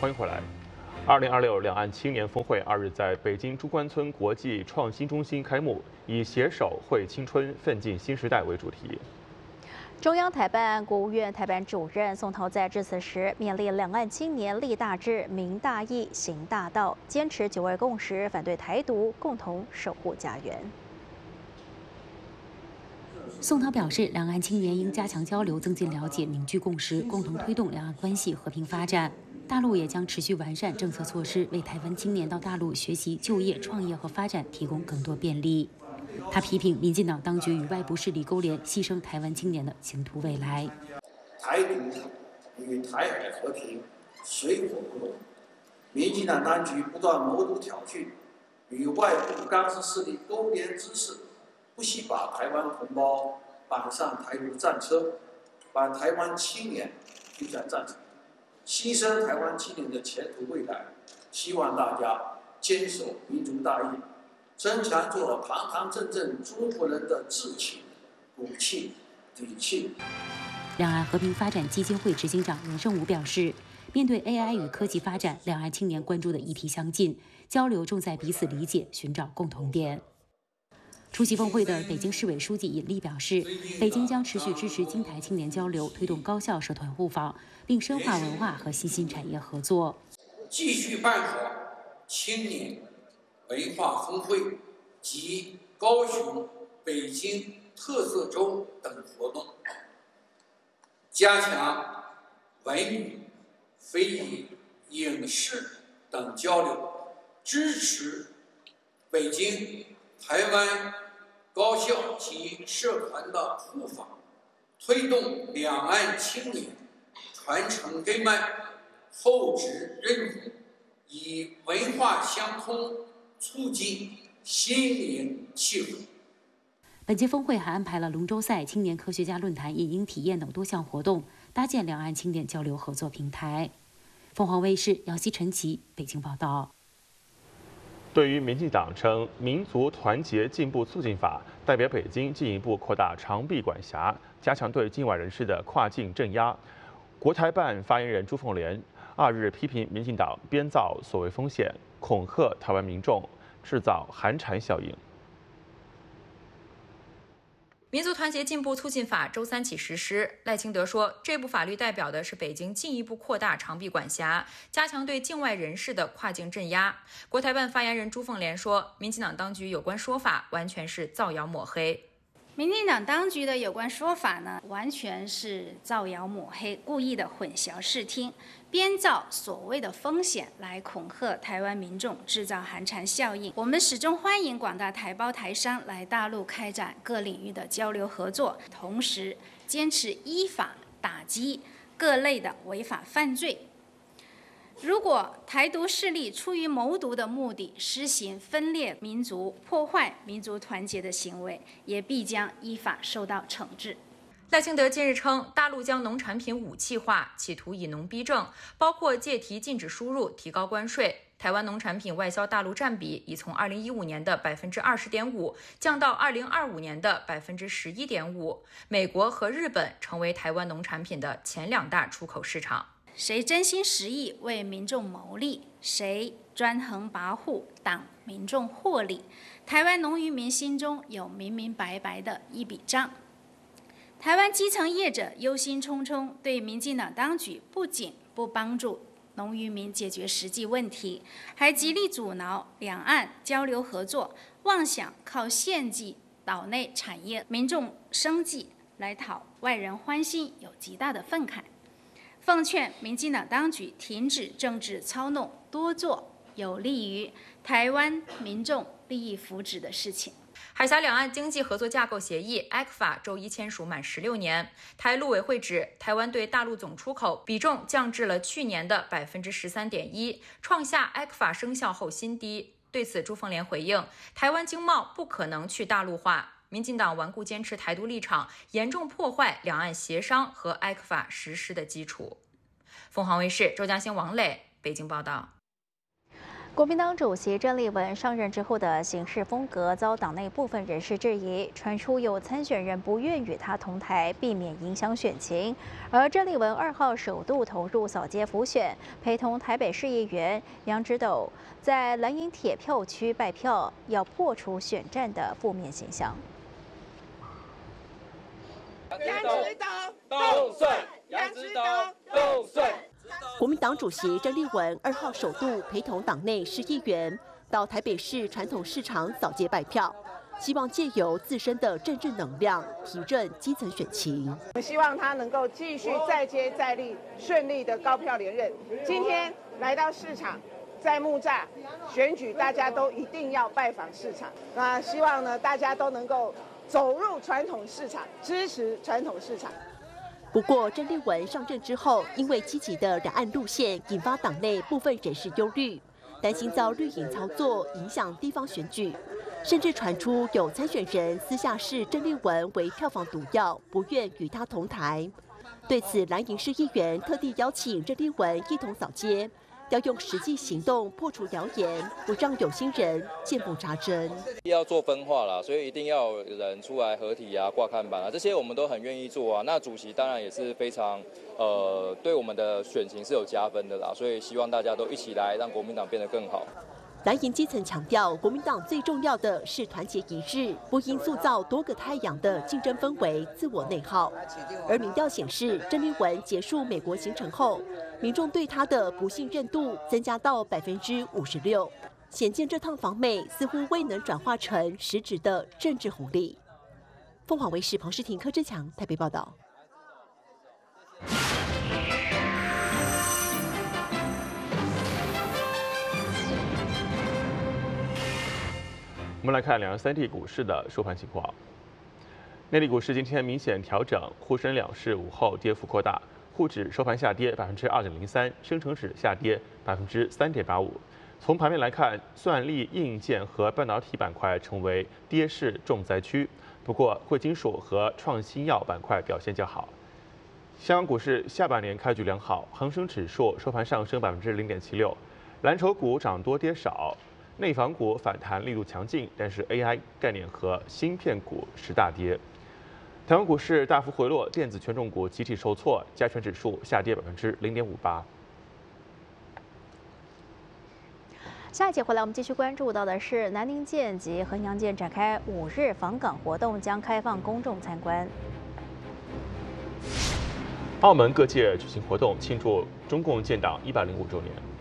欢迎回来。2026两岸青年峰会2日在北京中关村国际创新中心开幕，以携手绘青春，奋进新时代为主题。 中央台办、国务院台办主任宋涛在致辞时勉励两岸青年立大志、明大义、行大道，坚持9·2共识，反对台独，共同守护家园。 宋涛表示，两岸青年应加强交流，增进了解，凝聚共识，共同推动两岸关系和平发展。大陆也将持续完善政策措施，为台湾青年到大陆学习、就业、创业和发展提供更多便利。他批评民进党当局与外部势力勾连，牺牲台湾青年的前途未来。 台独与台海和平水火不容，民进党当局不断谋独挑衅，与外部干涉势力勾连之势，不惜把台湾同胞绑上台独战车，把台湾青年推向战场，牺牲台湾青年的前途未来。希望大家坚守民族大义，增强做堂堂正正中国人的志气、骨气、底气。 两岸和平发展基金会执行长任胜武表示，面对 AI 与科技发展，两岸青年关注的议题相近，交流重在彼此理解，寻找共同点。出席峰会的北京市委书记尹力表示，北京将持续支持京台青年交流，推动高校社团互访，并深化文化和新兴产业合作。 继续办好青年文化峰会及高雄、北京特色周等活动，加强文娱、非遗、影视等交流，支持北京、台湾高校及社团的互访，推动两岸青年传承根脉、厚植认同，以文化相通，促进心灵契合。 本届峰会还安排了龙舟赛、青年科学家论坛、影音体验等多项活动，搭建两岸青年交流合作平台。凤凰卫视姚希、陈琦北京报道。 对于民进党称民族团结进步促进法代表北京进一步扩大长臂管辖，加强对境外人士的跨境镇压，国台办发言人朱凤莲2日批评民进党编造所谓风险，恐吓台湾民众，制造寒蝉效应。 民族团结进步促进法周3起实施。赖清德说，这部法律代表的是北京进一步扩大长臂管辖，加强对境外人士的跨境镇压。国台办发言人朱凤莲说，民进党当局有关说法完全是造谣抹黑。 民进党当局的有关说法呢，完全是造谣抹黑，故意的混淆视听，编造所谓的风险来恐吓台湾民众，制造寒蝉效应。我们始终欢迎广大台胞台商来大陆开展各领域的交流合作，同时坚持依法打击各类的违法犯罪。如果台独势力出于谋独的目的，施行分裂民族、破坏民族团结的行为，也必将依法受到惩治。 赖清德近日称，大陆将农产品武器化，企图以农逼政，包括借题禁止输入、提高关税。台湾农产品外销大陆占比已从2015年的20.5%降到2025年的11.5%。美国和日本成为台湾农产品的前2大出口市场。 谁真心实意为民众谋利，谁专横跋扈挡民众获利，台湾农渔民心中有明明白白的一笔账。台湾基层业者忧心忡忡，对民进党当局不仅不帮助农渔民解决实际问题，还极力阻挠两岸交流合作，妄想靠献祭岛内产业、民众生计来讨外人欢心，有极大的愤慨。奉劝民进党当局停止政治操弄，多做有利于台湾民众利益福祉的事情。 海峡两岸经济合作架构协议 ECFA 周一签署满16年，台陆委会指，台湾对大陆总出口比重降至了去年的13.1%，创下 ECFA 生效后新低。对此，朱凤莲回应，台湾经贸不可能去大陆化。民进党顽固坚持台独立场，严重破坏两岸协商和 ECFA 实施的基础。凤凰卫视周嘉欣、王磊北京报道。 国民党主席郑丽文上任之后的行事风格遭党内部分人士质疑，传出有参选人不愿与他同台，避免影响选情。而郑丽文2号首度投入扫街辅选，陪同台北市议员杨植斗在蓝营铁票区拜票，要破除选战的负面形象。 杨植斗动顺，杨植斗动顺。 国民党主席郑丽文2号首度陪同党内市议员到台北市传统市场扫街拜票，希望借由自身的政治能量提振基层选情。 我们希望他能够继续再接再厉，顺利的高票连任。今天来到市场，在木栅选举，大家都一定要拜访市场。那希望呢，大家都能够走入传统市场，支持传统市场。 不过，郑丽文上任之后，因为积极的两岸路线，引发党内部分人士忧虑，担心遭绿营操作影响地方选举，甚至传出有参选人私下视郑丽文为票房毒药，不愿与他同台。对此，蓝营市议员特地邀请郑丽文一同扫街，要用实际行动破除谣言，不让有心人见缝插针。 要做分化啦，所以一定要有人出来合体啊、挂看板啊，这些我们都很愿意做啊。那主席当然也是非常对我们的选情是有加分的啦，所以希望大家都一起来让国民党变得更好。 蓝营基层强调，国民党最重要的是团结一致，不应塑造多个太阳的竞争氛围、自我内耗。而民调显示，郑丽文结束美国行程后，民众对他的不信任度增加到56%，显见这趟访美似乎未能转化成实质的政治红利。凤凰卫视彭诗婷、柯志强台北报道。 我们来看两岸3地股市的收盘情况。内地股市今天明显调整，沪深两市午后跌幅扩大，沪指收盘下跌2.03%，深成指下跌3.85%。从盘面来看，算力、硬件和半导体板块成为跌势重灾区，不过贵金属和创新药板块表现较好。香港股市下半年开局良好，恒生指数收盘上升0.76%，蓝筹股涨多跌少。内房股反弹力度强劲，但是 AI 概念和芯片股实大跌。台湾股市大幅回落，电子权重股集体受挫，加权指数下跌0.58%。 下一节回来，我们继续关注到的是南宁舰及衡阳舰展开5日访港活动，将开放公众参观。 澳门各界举行活动庆祝中共建党105周年。